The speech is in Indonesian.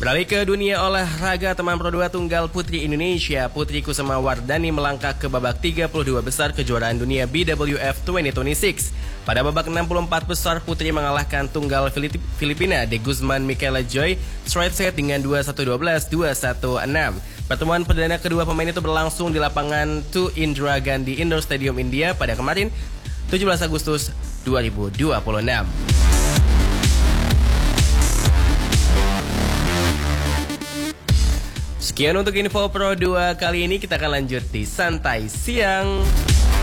Beralih ke dunia olahraga, teman Pro 2 Tunggal Putri Indonesia, Putri Kusuma Wardani melangkah ke babak 32 besar kejuaraan dunia BWF 2026. Pada babak 64 besar, Putri mengalahkan tunggal Filipina De Guzman Michaela Joy straight set dengan 21-12, 21-6. Pertemuan perdana kedua pemain itu berlangsung di lapangan 2 Indira Gandhi Indoor Stadium India pada kemarin 17 Agustus 2026. Sekian untuk info Pro 2 kali ini, kita akan lanjut di Santai Siang.